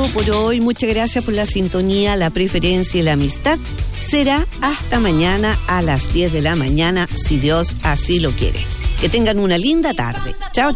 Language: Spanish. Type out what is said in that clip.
todo por hoy. Muchas gracias por la sintonía, la preferencia y la amistad. Será hasta mañana a las 10 de la mañana, si Dios así lo quiere. Que tengan una linda tarde. Chao.